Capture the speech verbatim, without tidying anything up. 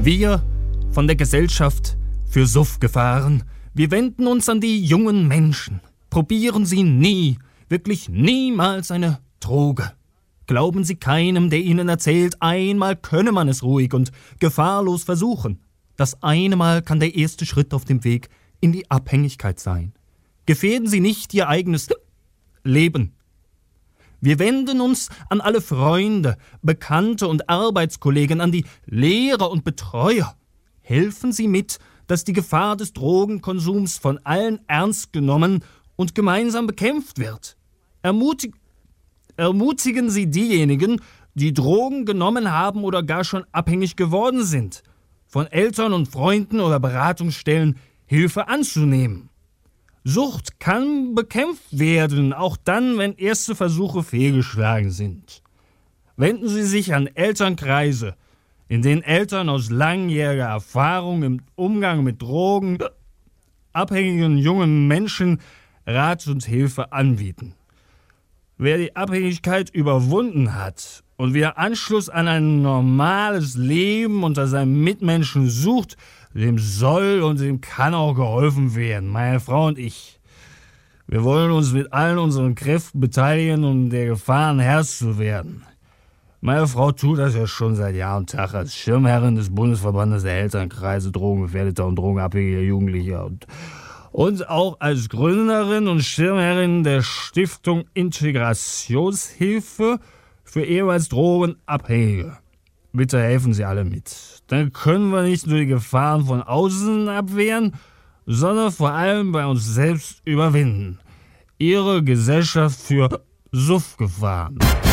Wir von der Gesellschaft für Suffgefahren, wir wenden uns an die jungen Menschen. Probieren Sie nie, wirklich niemals eine Droge. Glauben Sie keinem, der Ihnen erzählt, einmal könne man es ruhig und gefahrlos versuchen. Das eine Mal kann der erste Schritt auf dem Weg in die Abhängigkeit sein. Gefährden Sie nicht Ihr eigenes Leben. Wir wenden uns an alle Freunde, Bekannte und Arbeitskollegen, an die Lehrer und Betreuer. Helfen Sie mit, dass die Gefahr des Drogenkonsums von allen ernst genommen und gemeinsam bekämpft wird. Ermutig- ermutigen Sie diejenigen, die Drogen genommen haben oder gar schon abhängig geworden sind, von Eltern und Freunden oder Beratungsstellen Hilfe anzunehmen. Sucht kann bekämpft werden, auch dann, wenn erste Versuche fehlgeschlagen sind. Wenden Sie sich an Elternkreise, in denen Eltern aus langjähriger Erfahrung im Umgang mit Drogen abhängigen jungen Menschen Rat und Hilfe anbieten. Wer die Abhängigkeit überwunden hat und wieder Anschluss an ein normales Leben unter seinen Mitmenschen sucht, dem soll und dem kann auch geholfen werden. Meine Frau und ich, wir wollen uns mit allen unseren Kräften beteiligen, um der Gefahren Herr zu werden. Meine Frau tut das ja schon seit Jahr und Tag als Schirmherrin des Bundesverbandes der Elternkreise Drogengefährdeter und drogenabhängiger Jugendlicher und, und auch als Gründerin und Schirmherrin der Stiftung Integrationshilfe für ehemals Drogenabhängige. Bitte helfen Sie alle mit. Dann können wir nicht nur die Gefahren von außen abwehren, sondern vor allem bei uns selbst überwinden. Ihre Gesellschaft für Suffgefahren.